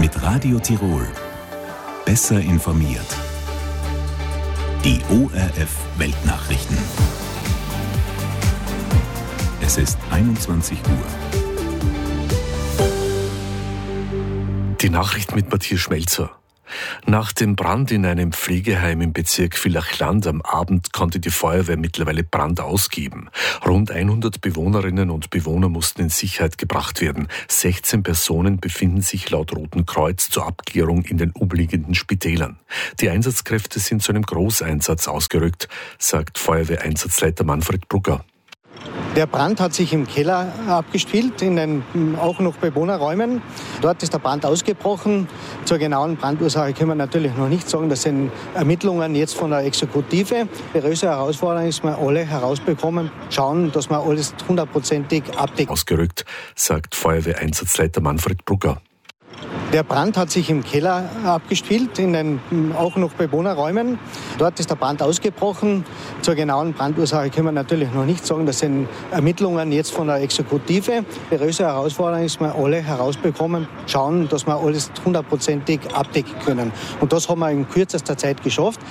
Mit Radio Tirol. Besser informiert. Die ORF Weltnachrichten. Es ist 21 Uhr. Die Nachricht mit Matthias Schmelzer. Nach dem Brand in einem Pflegeheim im Bezirk Villachland am Abend konnte die Feuerwehr mittlerweile Brand ausgeben. Rund 100 Bewohnerinnen und Bewohner mussten in Sicherheit gebracht werden. 16 Personen befinden sich laut Roten Kreuz zur Abklärung in den umliegenden Spitälern. Die Einsatzkräfte sind zu einem Großeinsatz ausgerückt, sagt Feuerwehreinsatzleiter Manfred Brugger. Der Brand hat sich im Keller abgespielt, in den auch noch Bewohnerräumen. Dort ist der Brand ausgebrochen. Zur genauen Brandursache können wir natürlich noch nicht sagen. Das sind Ermittlungen jetzt von der Exekutive. Die größte Herausforderung ist, dass wir alle herausbekommen, schauen, dass wir alles 100%ig abdecken. Ausgerückt, sagt Feuerwehreinsatzleiter Manfred Brugger. Der Brand hat sich im Keller abgespielt, in den auch noch Bewohnerräumen. Dort ist der Brand ausgebrochen. Zur genauen Brandursache können wir natürlich noch nicht sagen. Das sind Ermittlungen jetzt von der Exekutive. Die größte Herausforderung ist, dass wir alle herausbekommen, schauen, dass wir alles 100%ig abdecken können. Und das haben wir in kürzester Zeit geschafft.